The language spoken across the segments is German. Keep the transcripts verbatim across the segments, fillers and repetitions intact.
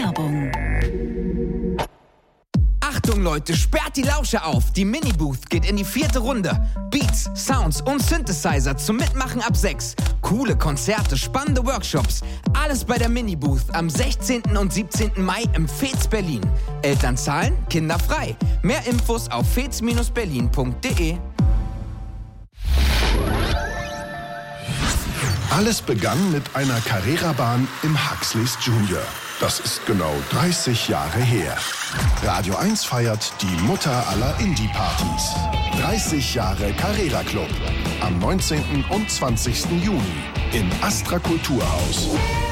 Werbung. Achtung Leute, sperrt die Lauscher auf. Die Mini-Booth geht in die vierte Runde. Beats, Sounds und Synthesizer zum Mitmachen ab sechs. Coole Konzerte, spannende Workshops. Alles bei der Mini-Booth am sechzehnten und siebzehnten Mai im F E Z Berlin. Eltern zahlen, Kinder frei. Mehr Infos auf fez Bindestrich berlin punkt de. Alles begann mit einer Carrera-Bahn im Huxleys Junior. Das ist genau dreißig Jahre her. Radio eins feiert die Mutter aller Indie-Partys. dreißig Jahre Carrera Club. Am neunzehnten und zwanzigsten Juni im Astra Kulturhaus.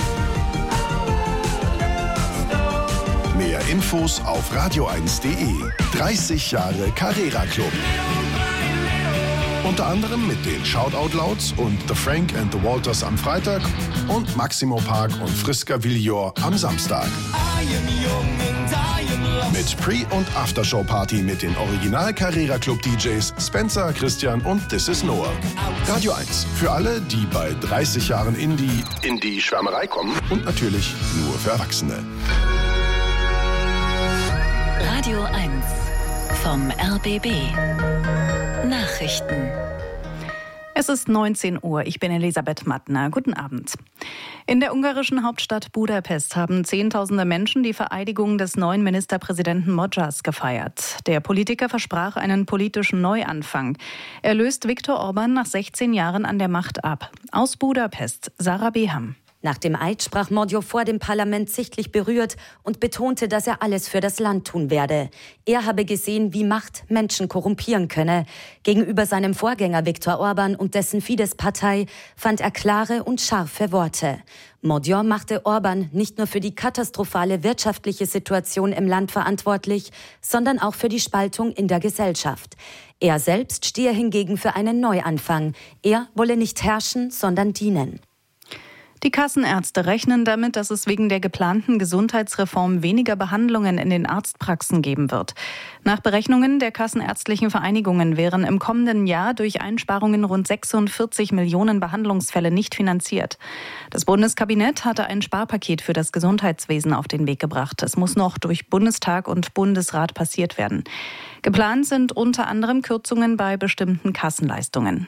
Mehr Infos auf radio eins punkt de. dreißig Jahre Carrera Club. Unter anderem mit den Shoutout-Louds und The Frank and the Walters am Freitag und Maximo Park und Friska Villor am Samstag. Mit Pre- und Aftershow-Party mit den Original Carrera Club D Js Spencer, Christian und This is Noah. Radio eins. Für alle, die bei dreißig Jahren Indie in die Schwärmerei kommen und natürlich nur für Erwachsene. Radio eins vom R B B. Nachrichten. Es ist neunzehn Uhr. Ich bin Elisabeth Mattner. Guten Abend. In der ungarischen Hauptstadt Budapest haben Zehntausende Menschen die Vereidigung des neuen Ministerpräsidenten Magyars gefeiert. Der Politiker versprach einen politischen Neuanfang. Er löst Viktor Orban nach sechzehn Jahren an der Macht ab. Aus Budapest, Sarah Beham. Nach dem Eid sprach Magyar vor dem Parlament sichtlich berührt und betonte, dass er alles für das Land tun werde. Er habe gesehen, wie Macht Menschen korrumpieren könne. Gegenüber seinem Vorgänger Viktor Orban und dessen Fidesz-Partei fand er klare und scharfe Worte. Magyar machte Orban nicht nur für die katastrophale wirtschaftliche Situation im Land verantwortlich, sondern auch für die Spaltung in der Gesellschaft. Er selbst stehe hingegen für einen Neuanfang. Er wolle nicht herrschen, sondern dienen. Die Kassenärzte rechnen damit, dass es wegen der geplanten Gesundheitsreform weniger Behandlungen in den Arztpraxen geben wird. Nach Berechnungen der kassenärztlichen Vereinigungen wären im kommenden Jahr durch Einsparungen rund sechsundvierzig Millionen Behandlungsfälle nicht finanziert. Das Bundeskabinett hatte ein Sparpaket für das Gesundheitswesen auf den Weg gebracht. Es muss noch durch Bundestag und Bundesrat passiert werden. Geplant sind unter anderem Kürzungen bei bestimmten Kassenleistungen.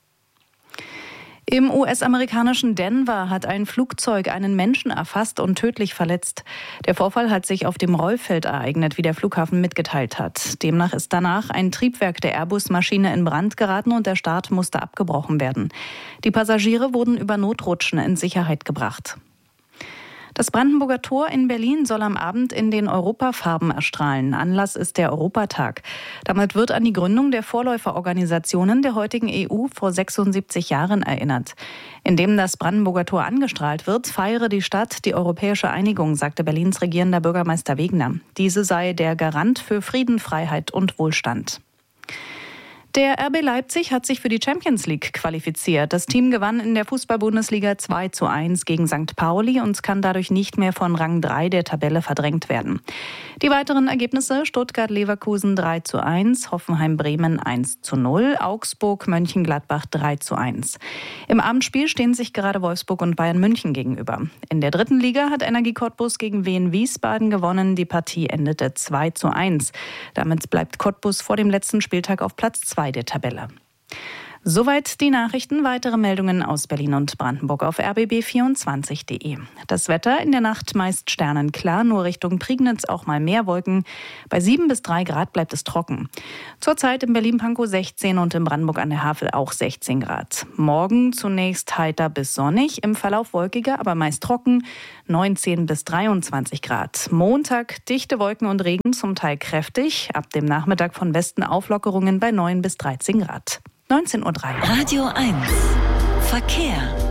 Im U S-amerikanischen Denver hat ein Flugzeug einen Menschen erfasst und tödlich verletzt. Der Vorfall hat sich auf dem Rollfeld ereignet, wie der Flughafen mitgeteilt hat. Demnach ist danach ein Triebwerk der Airbus-Maschine in Brand geraten und der Start musste abgebrochen werden. Die Passagiere wurden über Notrutschen in Sicherheit gebracht. Das Brandenburger Tor in Berlin soll am Abend in den Europafarben erstrahlen. Anlass ist der Europatag. Damit wird an die Gründung der Vorläuferorganisationen der heutigen E U vor sechsundsiebzig Jahren erinnert. Indem das Brandenburger Tor angestrahlt wird, feiere die Stadt die europäische Einigung, sagte Berlins regierender Bürgermeister Wegner. Diese sei der Garant für Frieden, Freiheit und Wohlstand. Der R B Leipzig hat sich für die Champions League qualifiziert. Das Team gewann in der Fußball-Bundesliga zwei zu eins gegen Sankt Pauli und kann dadurch nicht mehr von Rang drei der Tabelle verdrängt werden. Die weiteren Ergebnisse: Stuttgart-Leverkusen drei zu eins, Hoffenheim-Bremen eins zu null, Augsburg-Mönchengladbach drei zu eins. Im Abendspiel stehen sich gerade Wolfsburg und Bayern München gegenüber. In der dritten Liga hat Energie Cottbus gegen Wien Wiesbaden gewonnen. Die Partie endete zwei zu eins. Damit bleibt Cottbus vor dem letzten Spieltag auf Platz zwei der Tabelle. Soweit die Nachrichten. Weitere Meldungen aus Berlin und Brandenburg auf r b b vierundzwanzig punkt de. Das Wetter in der Nacht meist sternenklar, nur Richtung Prignitz auch mal mehr Wolken. Bei sieben bis drei Grad bleibt es trocken. Zurzeit in Berlin-Pankow sechzehn und in Brandenburg an der Havel auch sechzehn Grad. Morgen zunächst heiter bis sonnig, im Verlauf wolkiger, aber meist trocken, neunzehn bis dreiundzwanzig Grad. Montag dichte Wolken und Regen, zum Teil kräftig. Ab dem Nachmittag von Westen Auflockerungen bei neun bis dreizehn Grad. neunzehn Uhr drei. Radio eins. Verkehr.